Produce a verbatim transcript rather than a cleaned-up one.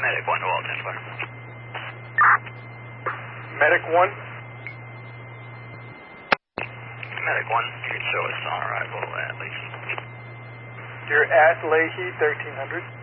Medic one to all ten four. Medic one? Medic one, you can show us on arrival at Leahy. You're at Leahy, thirteen hundred.